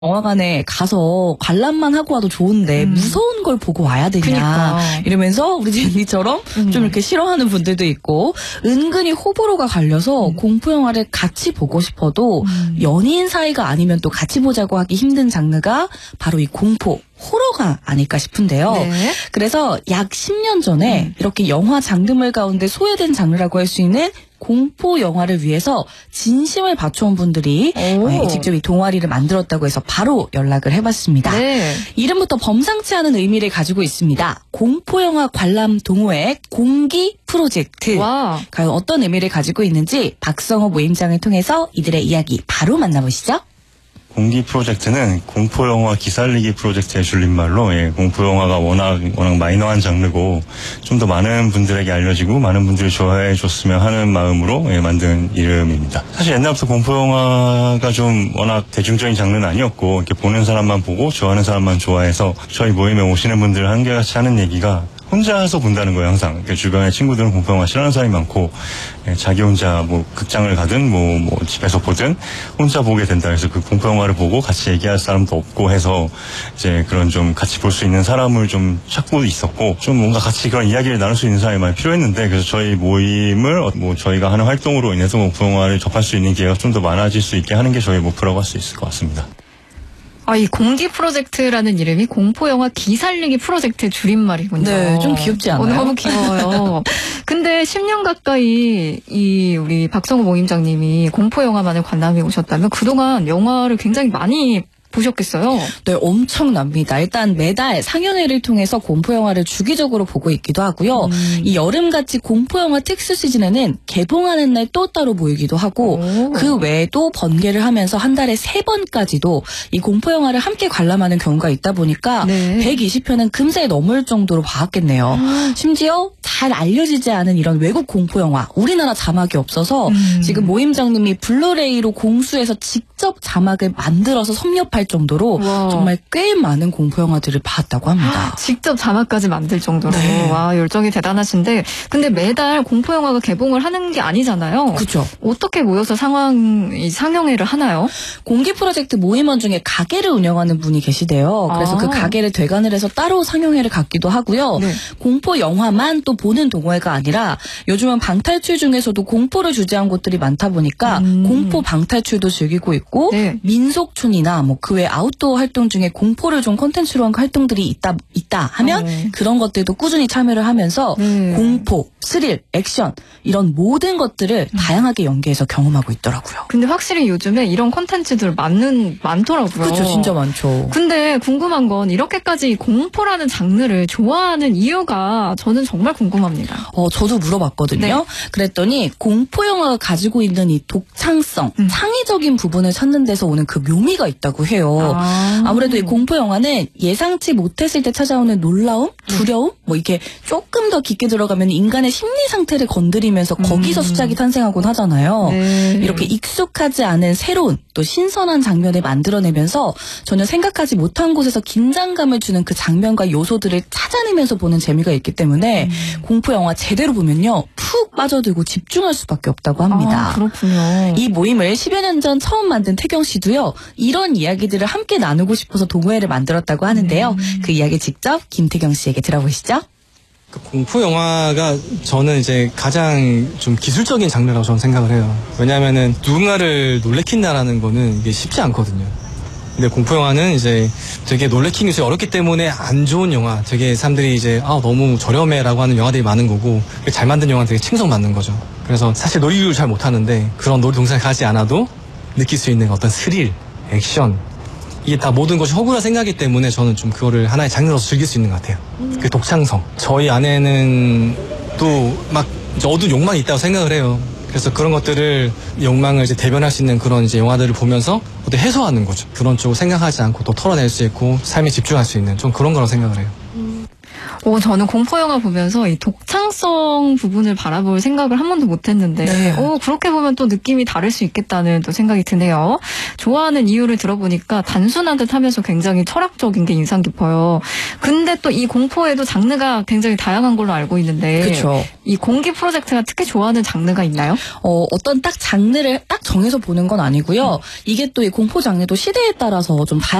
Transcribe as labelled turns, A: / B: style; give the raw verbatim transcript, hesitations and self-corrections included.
A: 영화관에 가서 관람만 하고 와도 좋은데 음. 무서운 걸 보고 와야 되냐 그러니까. 이러면서 우리 젠니처럼 음. 좀 이렇게 싫어하는 분들도 있고 은근히 호불호가 갈려서 음. 공포영화를 같이 보고 싶어도 음. 연인 사이가 아니면 또 같이 보자고 하기 힘든 장르가 바로 이 공포 호러가 아닐까 싶은데요. 네. 그래서 약 십 년 전에 음. 이렇게 영화 장르물 가운데 소외된 장르라고 할 수 있는 공포 영화를 위해서 진심을 바쳐온 분들이 네, 직접 이 동아리를 만들었다고 해서 바로 연락을 해봤습니다. 네. 이름부터 범상치 않은 의미를 가지고 있습니다. 공포 영화 관람 동호회 공기 프로젝트. 와. 과연 어떤 의미를 가지고 있는지 박성호 모임장을 통해서 이들의 이야기 바로 만나보시죠.
B: 공기 프로젝트는 공포영화 기살리기 프로젝트의 줄임말로 예, 공포영화가 워낙 워낙 마이너한 장르고 좀 더 많은 분들에게 알려지고 많은 분들이 좋아해 줬으면 하는 마음으로 예, 만든 이름입니다. 사실 옛날부터 공포영화가 좀 워낙 대중적인 장르는 아니었고 이렇게 보는 사람만 보고 좋아하는 사람만 좋아해서 저희 모임에 오시는 분들 한결같이 하는 얘기가 혼자서 본다는 거예요, 항상. 주변에 친구들은 공포영화 싫어하는 사람이 많고, 예, 자기 혼자 뭐 극장을 가든 뭐, 뭐 집에서 보든 혼자 보게 된다. 그래서 그 공포영화를 보고 같이 얘기할 사람도 없고 해서 이제 그런 좀 같이 볼 수 있는 사람을 좀 찾고 있었고, 좀 뭔가 같이 그런 이야기를 나눌 수 있는 사람이 많이 필요했는데, 그래서 저희 모임을 뭐 저희가 하는 활동으로 인해서 공포영화를 접할 수 있는 기회가 좀 더 많아질 수 있게 하는 게 저희 목표라고 할 수 있을 것 같습니다.
C: 아, 이 공기 프로젝트라는 이름이 공포영화 기살리기 프로젝트의 줄임말이군요.
A: 네, 좀 귀엽지 않아요?
C: 어, 너무 귀여워요. 근데 십 년 가까이 이 우리 박성호 모임장님이 공포영화만을 관람해 오셨다면 그동안 영화를 굉장히 많이 보셨겠어요?
A: 네, 엄청납니다. 일단 매달 상영회를 통해서 공포영화를 주기적으로 보고 있기도 하고요. 음. 이 여름같이 공포영화 특수 시즌에는 개봉하는 날 또 따로 모이기도 하고 오. 그 외에도 번개를 하면서 한 달에 세 번까지도 이 공포영화를 함께 관람하는 경우가 있다 보니까 네. 백이십 편은 금세 넘을 정도로 봐왔겠네요. 음. 심지어 잘 알려지지 않은 이런 외국 공포영화, 우리나라 자막이 없어서 음. 지금 모임장님이 블루레이로 공수해서 직접 자막을 만들어서 섭렵할 정도로 와. 정말 꽤 많은 공포영화들을 봤다고 합니다.
C: 직접 자막까지 만들 정도로.
A: 네.
C: 와, 열정이 대단하신데 근데 매달 공포영화가 개봉을 하는 게 아니잖아요.
A: 그렇죠.
C: 어떻게 모여서 상황, 이 상영회를 하나요?
A: 공기 프로젝트 모임원 중에 가게를 운영하는 분이 계시대요. 그래서 아. 그 가게를 대관을 해서 따로 상영회를 갖기도 하고요. 네. 공포 영화만 또 보는 동호회가 아니라 요즘은 방탈출 중에서도 공포를 주제한 곳들이 많다 보니까 음. 공포 방탈출도 즐기고 있고 네. 민속촌이나 뭐 그 외 아웃도어 활동 중에 공포를 좀 콘텐츠로 한 활동들이 있다 있다 하면 어, 네. 그런 것들도 꾸준히 참여를 하면서 네. 공포, 스릴, 액션 이런 모든 것들을 음. 다양하게 연계해서 경험하고 있더라고요.
C: 근데 확실히 요즘에 이런 콘텐츠들 많는 많더라고요.
A: 그렇죠, 진짜 많죠.
C: 근데 궁금한 건 이렇게까지 공포라는 장르를 좋아하는 이유가 저는 정말 궁금합니다.
A: 어, 저도 물어봤거든요. 네. 그랬더니 공포 영화가 가지고 있는 이 독창성, 음. 창의적인 부분을 찾는 데서 오는 그 묘미가 있다고 해요. 아. 아무래도 이 공포 영화는 예상치 못했을 때 찾아오는 놀라움, 두려움, 뭐 이렇게 조금 더 깊게 들어가면 인간의 심리 상태를 건드리면서 음. 거기서 수작이 탄생하곤 하잖아요. 네. 이렇게 익숙하지 않은 새로운 또 신선한 장면을 만들어내면서 전혀 생각하지 못한 곳에서 긴장감을 주는 그 장면과 요소들을 찾아내면서 보는 재미가 있기 때문에 음. 공포 영화 제대로 보면요 푹 빠져들고 집중할 수밖에 없다고 합니다.
C: 아, 그렇군요.
A: 이 모임을 십여 년 전 처음 만든 태경 씨도요 이런 이야기들을 함께 나누고 싶어서 동호회를 만들었다고 하는데요. 음. 그 이야기 직접 김태경 씨에게 들어보시죠.
D: 공포 영화가 저는 이제 가장 좀 기술적인 장르라고 저는 생각을 해요. 왜냐하면은 누군가를 놀래킨다라는 거는 이게 쉽지 않거든요. 근데 공포 영화는 이제 되게 놀래키는 것이 어렵기 때문에 안 좋은 영화, 되게 사람들이 이제 아 너무 저렴해라고 하는 영화들이 많은 거고 잘 만든 영화는 되게 칭송받는 거죠. 그래서 사실 놀이기구를 잘 못하는데 그런 놀이동산에 가지 않아도 느낄 수 있는 어떤 스릴, 액션 이게 다 모든 것이 허구라 생각이기 때문에 저는 좀 그거를 하나의 장르로서 즐길 수 있는 것 같아요. 음. 그 독창성. 저희 안에는 또 막 어두운 욕망이 있다고 생각을 해요. 그래서 그런 것들을 욕망을 이제 대변할 수 있는 그런 이제 영화들을 보면서 어떻게 해소하는 거죠. 그런 쪽을 생각하지 않고 또 털어낼 수 있고 삶에 집중할 수 있는 좀 그런 거라고 생각을 해요.
C: 오, 저는 공포 영화 보면서 이 독창성 부분을 바라볼 생각을 한 번도 못했는데,
A: 네.
C: 오, 그렇게 보면 또 느낌이 다를 수 있겠다는 또 생각이 드네요. 좋아하는 이유를 들어보니까 단순한 듯하면서 굉장히 철학적인 게 인상 깊어요. 근데 또 이 공포에도 장르가 굉장히 다양한 걸로 알고 있는데,
A: 그쵸.
C: 이 공기 프로젝트가 특히 좋아하는 장르가 있나요?
A: 어, 어떤 딱 장르를 딱 정해서 보는 건 아니고요. 이게 또 이 공포 장르도 시대에 따라서 좀 다양한